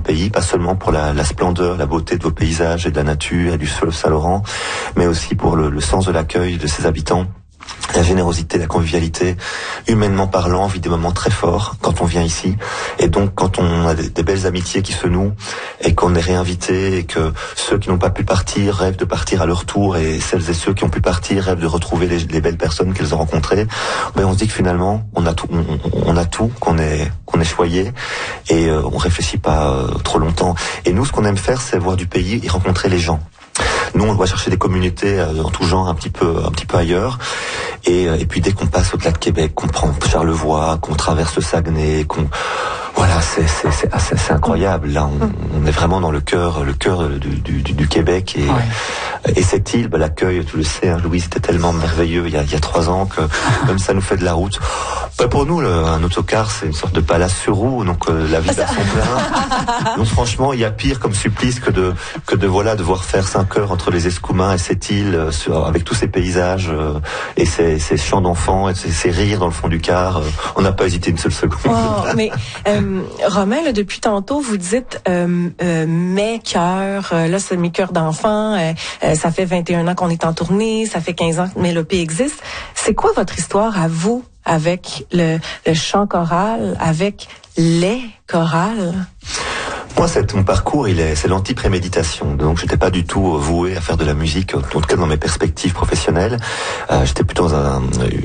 pays, pas seulement pour la splendeur, la beauté de vos paysages et de la nature et du fleuve Saint-Laurent, mais aussi pour le sens de l'accueil de ses habitants. La générosité, la convivialité, humainement parlant, on vit des moments très forts quand on vient ici. Et donc, quand on a des belles amitiés qui se nouent et qu'on est réinvité et que ceux qui n'ont pas pu partir rêvent de partir à leur tour et celles et ceux qui ont pu partir rêvent de retrouver les belles personnes qu'ils ont rencontrées, ben on se dit que finalement, on a tout, qu'on est choyé et on réfléchit pas trop longtemps. Et nous, ce qu'on aime faire, c'est voir du pays et rencontrer les gens. Nous, on doit chercher des communautés en tout genre, un petit peu ailleurs. Et puis dès qu'on passe au-delà de Québec, qu'on prend Charlevoix, qu'on traverse le Saguenay, voilà, c'est incroyable. Là, on est vraiment dans le cœur du Québec et cette île, l'accueil, tu le sais, hein, Louis, c'était tellement merveilleux il y a 3 ans que même ça nous fait de la route. Pour nous, un autocar, c'est une sorte de palace sur roue, donc la vie va son plein. Donc franchement, il y a pire comme supplice que de devoir faire 5 heures entre les Escoumins et cette île, avec tous ces paysages et ces chants d'enfants et ces rires dans le fond du car. On n'a pas hésité une seule seconde. Oh, mais Romain, là, depuis tantôt, vous dites mes cœurs, là c'est mes cœurs d'enfants, ça fait 21 ans qu'on est en tournée, ça fait 15 ans que Mélopée existe. C'est quoi votre histoire à vous avec le chant choral, avec les chorales? Moi, mon parcours, c'est l'anti-préméditation. Donc, j'étais pas du tout voué à faire de la musique, en tout cas dans mes perspectives professionnelles. J'étais plutôt dans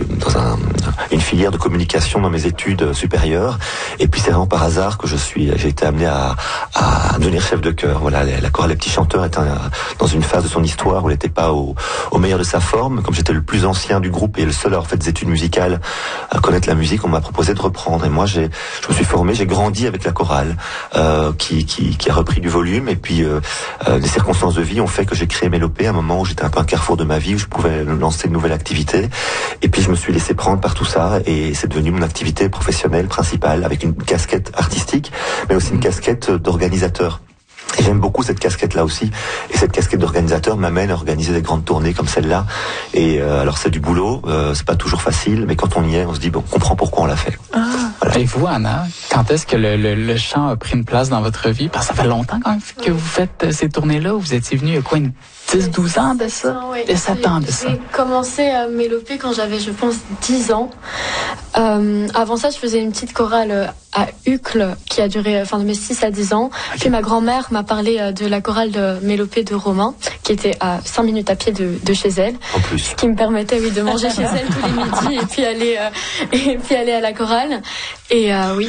une filière de communication dans mes études supérieures. Et puis, c'est vraiment par hasard que j'ai été amené à devenir chef de chœur. Voilà, la chorale Les Petits Chanteurs était dans une phase de son histoire où elle n'était pas au meilleur de sa forme. Comme j'étais le plus ancien du groupe et le seul à avoir fait des études musicales, à connaître la musique, on m'a proposé de reprendre. Et moi, je me suis formé, j'ai grandi avec la chorale, qui a repris du volume, et puis les circonstances de vie ont fait que j'ai créé Mélopée à un moment où j'étais un peu un carrefour de ma vie, où je pouvais lancer une nouvelle activité, et puis je me suis laissé prendre par tout ça, et c'est devenu mon activité professionnelle principale, avec une casquette artistique, mais aussi une casquette d'organisateur. Et j'aime beaucoup cette casquette-là aussi. Et cette casquette d'organisateur m'amène à organiser des grandes tournées comme celle-là. Et alors c'est du boulot, c'est pas toujours facile, mais quand on y est, on se dit bon, on comprend pourquoi on l'a fait. Voilà. Et vous, Anna, quand est-ce que le chant a pris une place dans votre vie? Parce que ça fait longtemps quand même que vous faites ces tournées-là. Vous étiez venue il y a quoi, 10-12 ans de ça? Oui. 7 ans de ça. J'ai commencé à Mélopée quand j'avais, je pense, 10 ans. Avant ça, je faisais une petite chorale à Uccle qui a duré de mes 6 à 10 ans. Okay. Puis ma grand-mère m'a parlé de la chorale de Mélopée de Romain, qui était à 5 minutes à pied de chez elle. En plus. Ce qui me permettait, de manger chez elle tous les midis et puis aller à la chorale. Et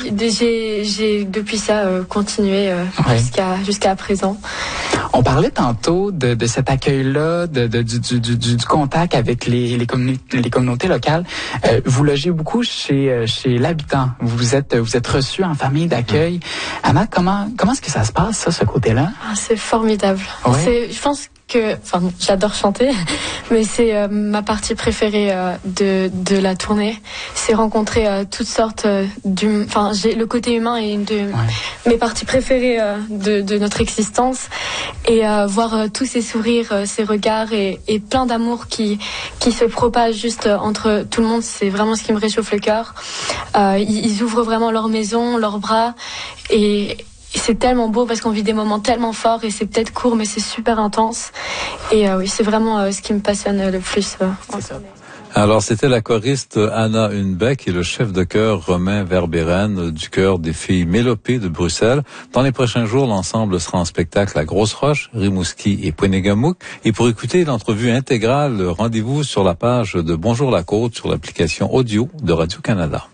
j'ai depuis ça continué jusqu'à présent. On parlait tantôt de cet accueil-là, du contact avec les communautés locales. Vous logez beaucoup chez l'habitant. Vous êtes reçu en famille d'accueil. Anna, comment est-ce que ça se passe, ça, ce côté-là? C'est formidable. Ouais. Je pense que, j'adore chanter, mais c'est ma partie préférée de la tournée. C'est rencontrer toutes sortes j'ai le côté humain et une de mes parties préférées de notre existence, et voir tous ces sourires, ces regards et plein d'amour qui se propagent juste entre tout le monde. C'est vraiment ce qui me réchauffe le cœur. Ils ouvrent vraiment leur maison, leurs bras, et c'est tellement beau parce qu'on vit des moments tellement forts, et c'est peut-être court mais c'est super intense, et c'est vraiment ce qui me passionne le plus. Alors, c'était la choriste Anna Hunbeck et le chef de chœur Romain Verberen du chœur des filles Mélopée de Bruxelles. Dans les prochains jours, l'ensemble sera en spectacle à Grosse-Roche, Rimouski et Pointe-Négamouk. Et pour écouter l'entrevue intégrale, rendez-vous sur la page de Bonjour la Côte sur l'application audio de Radio-Canada.